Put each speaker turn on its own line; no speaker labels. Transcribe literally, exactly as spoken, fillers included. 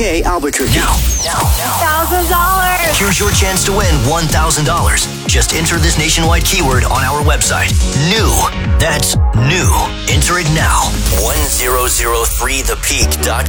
Hey, Albuquerque.
Now, now, now.
one thousand dollars.
Here's your chance to win one thousand dollars. Just enter this nationwide keyword on our website. New. That's new. Enter it now. one thousand three the peak dot